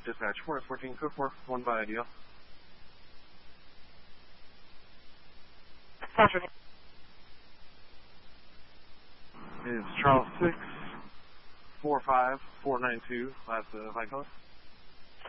Dispatch 414, code 4, 1 by IDL. Roger. It's Charles 6, 45492, last Vice Color.